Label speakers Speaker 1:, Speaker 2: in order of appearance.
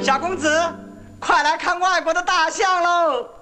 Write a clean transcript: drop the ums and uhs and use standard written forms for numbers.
Speaker 1: 小公子，快来看外国的大象喽！